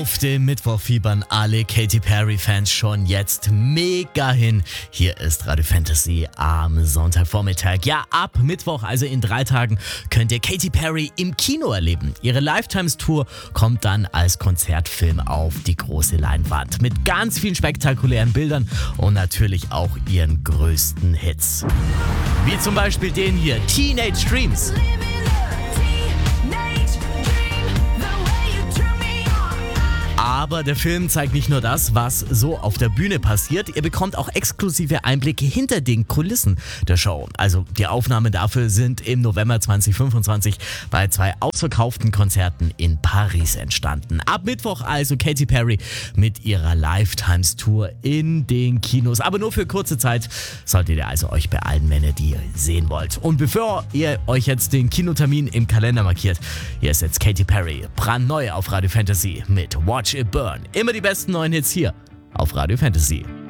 Auf dem Mittwoch fiebern alle Katy Perry-Fans schon jetzt mega hin. Hier ist Radio Fantasy am Sonntagvormittag. Ja, ab Mittwoch, also in 3 Tagen, könnt ihr Katy Perry im Kino erleben. Ihre Lifetimes-Tour kommt dann als Konzertfilm auf die große Leinwand. Mit ganz vielen spektakulären Bildern und natürlich auch ihren größten Hits. Wie zum Beispiel den hier, Teenage Dreams. Aber der Film zeigt nicht nur das, was so auf der Bühne passiert. Ihr bekommt auch exklusive Einblicke hinter den Kulissen der Show. Also die Aufnahmen dafür sind im November 2025 bei 2 ausverkauften Konzerten in Paris entstanden. Ab Mittwoch also Katy Perry mit ihrer Lifetimes-Tour in den Kinos. Aber nur für kurze Zeit solltet ihr also euch beeilen, wenn ihr die sehen wollt. Und bevor ihr euch jetzt den Kinotermin im Kalender markiert, hier ist jetzt Katy Perry brandneu auf Radio Fantasy mit Watch It Burn. Immer die besten neuen Hits hier auf Radio Fantasy.